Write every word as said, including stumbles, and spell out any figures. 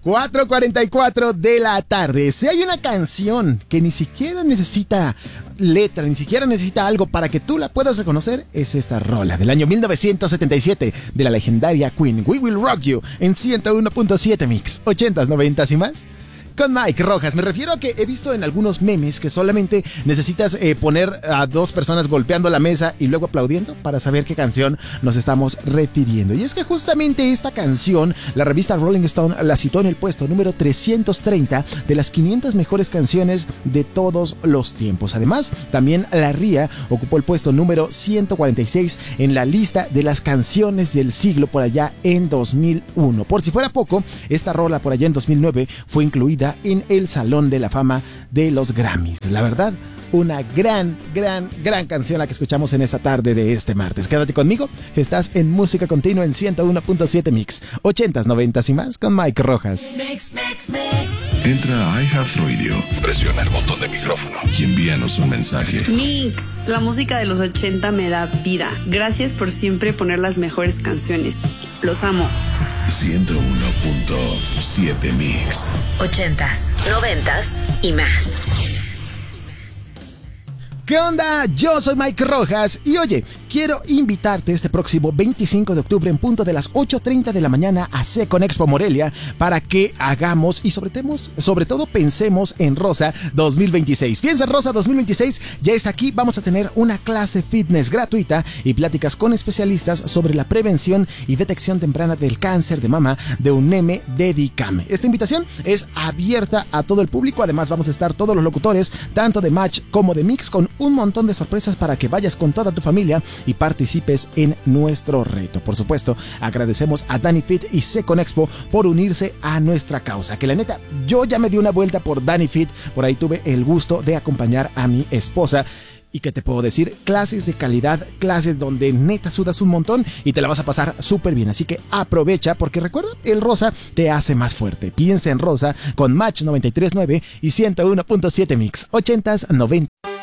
cuatro cuarenta y cuatro de la tarde. Si hay una canción que ni siquiera necesita letra, ni siquiera necesita algo para que tú la puedas reconocer, es esta rola del año mil novecientos setenta y siete de la legendaria Queen, We Will Rock You, en ciento uno punto siete Mix, ochentas, noventas y más. Con Mike Rojas. Me refiero a que he visto en algunos memes que solamente necesitas eh, poner a dos personas golpeando la mesa y luego aplaudiendo para saber qué canción nos estamos refiriendo. Y es que justamente esta canción, la revista Rolling Stone la citó en el puesto número trescientos treinta de las quinientas mejores canciones de todos los tiempos. Además, también la R I A ocupó el puesto número ciento cuarenta y seis en la lista de las canciones del siglo por allá en dos mil uno. Por si fuera poco, esta rola por allá en dos mil nueve fue incluida en el Salón de la Fama de los Grammys. La verdad, una gran, gran, gran canción la que escuchamos en esta tarde de este martes. Quédate conmigo, estás en Música Continua en ciento uno punto siete Mix, ochentas, noventas y más con Mike Rojas. Mix, mix, mix. Entra a iHeartRadio, presiona el botón de micrófono y envíanos un mensaje. Mix, la música de los ochenta me da vida. Gracias por siempre poner las mejores canciones. Los amo. ciento uno punto siete Mix. Ochentas, noventas y más. ¿Qué onda? Yo soy Mike Rojas y oye, quiero invitarte este próximo veinticinco de octubre en punto de las ocho treinta de la mañana a Seconexpo Morelia para que hagamos y sobre, temos, sobre todo pensemos en Rosa dos mil veintiséis. Piensa en Rosa dos mil veintiséis, ya es aquí, vamos a tener una clase fitness gratuita y pláticas con especialistas sobre la prevención y detección temprana del cáncer de mama de UNEM Dedicam. Esta invitación es abierta a todo el público, además vamos a estar todos los locutores, tanto de Match como de Mix, con un montón de sorpresas para que vayas con toda tu familia y participes en nuestro reto. Por supuesto, agradecemos a Dani Fit y Seconexpo por unirse a nuestra causa, que la neta, yo ya me di una vuelta por Dani Fit, por ahí tuve el gusto de acompañar a mi esposa. Y qué te puedo decir, clases de calidad, clases donde neta sudas un montón y te la vas a pasar súper bien. Así que aprovecha, porque recuerda, el Rosa te hace más fuerte. Piensa en Rosa con Match noventa y tres punto nueve y ciento uno punto siete Mix, ochentas, noventas.